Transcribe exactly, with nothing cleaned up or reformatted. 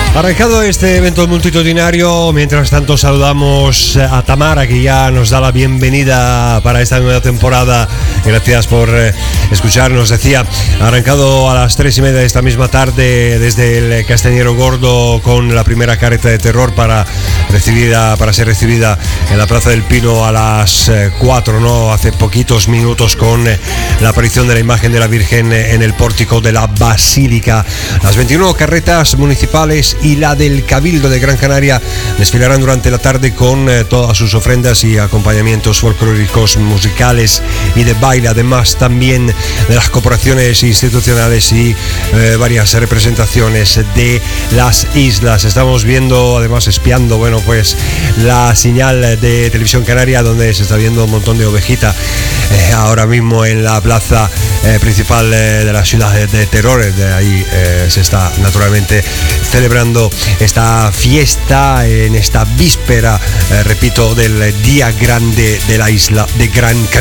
Arrancado este evento multitudinario, mientras tanto saludamos a Tamara, que ya nos da la bienvenida para esta nueva temporada. Gracias por escucharnos. Decía, arrancado a las tres y media de esta misma tarde desde el Castañero Gordo con la primera carreta de terror para recibida, para ser recibida en la Plaza del Pino a las cuatro, ¿no? Hace poquitos minutos, con la aparición de la imagen de la Virgen en el pórtico de la Basílica. Las veintiuna carretas municipales y la del Cabildo de Gran Canaria desfilarán durante la tarde con eh, todas sus ofrendas y acompañamientos folclóricos, musicales y de baile, además también de las corporaciones institucionales y eh, varias representaciones de las islas. Estamos viendo, además espiando, bueno, pues la señal de Televisión Canaria, donde se está viendo un montón de ovejita eh, ahora mismo en la plaza eh, principal eh, de la ciudad de, de Terror. De ahí eh, se está naturalmente celebrando esta fiesta en esta víspera, eh, repito, del Día Grande de la isla de Gran Canaria.